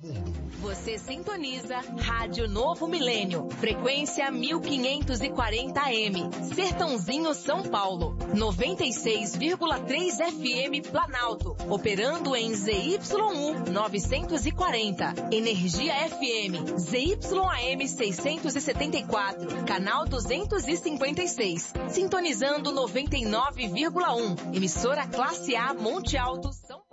Você sintoniza Rádio Novo Milênio, frequência 1540 AM, Sertãozinho, São Paulo, 96,3 FM Planalto, operando em ZYU 940, Energia FM, ZYAM 674, canal 256, sintonizando 99,1, emissora classe A Monte Alto, São Paulo.